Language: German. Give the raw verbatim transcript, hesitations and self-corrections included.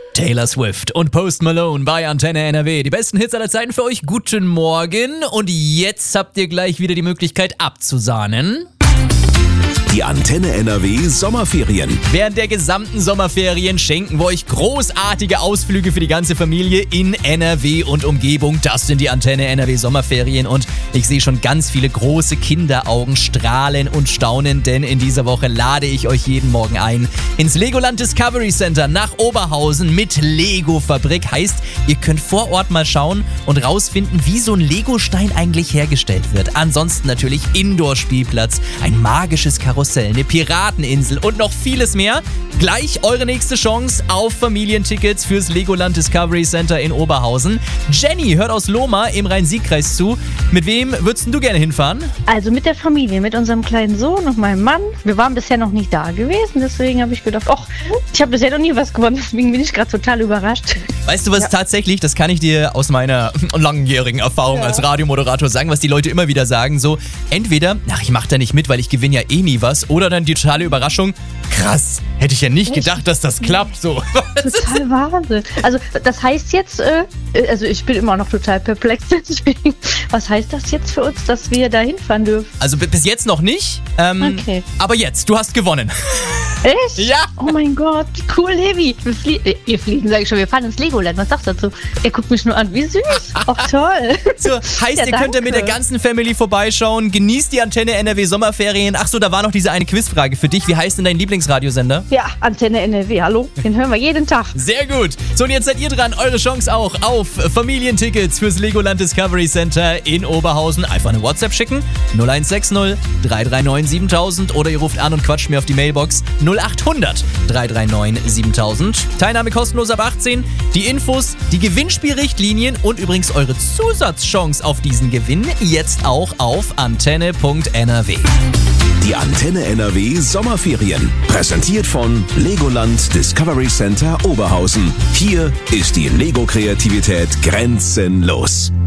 Taylor Swift und Post Malone bei Antenne N R W. Die besten Hits aller Zeiten für euch. Guten Morgen. Und jetzt habt ihr gleich wieder die Möglichkeit abzusahnen. Die Antenne N R W Sommerferien. Während der gesamten Sommerferien schenken wir euch großartige Ausflüge für die ganze Familie in N R W und Umgebung. Das sind die Antenne N R W Sommerferien und ich sehe schon ganz viele große Kinderaugen strahlen und staunen, denn in dieser Woche lade ich euch jeden Morgen ein ins Legoland Discovery Center nach Oberhausen mit Lego-Fabrik. Heißt, ihr könnt vor Ort mal schauen und rausfinden, wie so ein Legostein eigentlich hergestellt wird. Ansonsten natürlich Indoor-Spielplatz, ein magisches Karussell, eine Pirateninsel und noch vieles mehr. Gleich eure nächste Chance auf Familientickets fürs Legoland Discovery Center in Oberhausen. Jenny hört aus Lohmar im Rhein-Sieg-Kreis zu. Mit wem würdest du gerne hinfahren? Also mit der Familie, mit unserem kleinen Sohn und meinem Mann. Wir waren bisher noch nicht da gewesen, deswegen habe ich gedacht, ach, ich habe bisher noch nie was gewonnen, deswegen bin ich gerade total überrascht. Weißt du was, ja. Tatsächlich, das kann ich dir aus meiner langjährigen Erfahrung ja. als Radiomoderator sagen, was die Leute immer wieder sagen, so entweder, ach, ich mache da nicht mit, weil ich gewinne ja eh nie was, oder dann die totale Überraschung, krass, hätte ich ja nicht Echt? gedacht, dass das klappt, so. Total Wahnsinn. Also das heißt jetzt, äh, also ich bin immer noch total perplex, deswegen, was heißt das jetzt für uns, dass wir da hinfahren dürfen? Also b- bis jetzt noch nicht, ähm, okay. aber jetzt, du hast gewonnen. Echt? Ja. Oh mein Gott, cool, Levi. Wir, flie- wir fliegen, sag ich schon, wir fahren ins Legoland. Was sagst du dazu? Er guckt mich nur an, wie süß. Ach, toll. So, heißt, ja, ihr könnt ja mit der ganzen Family vorbeischauen. Genießt die Antenne N R W Sommerferien. Ach so, da war noch diese eine Quizfrage für dich. Wie heißt denn dein Lieblingsradiosender? Ja, Antenne N R W, hallo. Den hören wir jeden Tag. Sehr gut. So, und jetzt seid ihr dran. Eure Chance auch auf Familientickets fürs Legoland Discovery Center in Oberhausen. Einfach eine WhatsApp schicken. null eins sechs null drei drei neun siebentausend oder ihr ruft an und quatscht mir auf die Mailbox null acht hundert drei drei neun siebentausend. Teilnahme kostenlos ab achtzehn. Die Infos, die Gewinnspielrichtlinien und übrigens eure Zusatzchance auf diesen Gewinn jetzt auch auf antenne punkt n r w. Die Antenne N R W Sommerferien. Präsentiert von Legoland Discovery Center Oberhausen. Hier ist die Lego-Kreativität grenzenlos.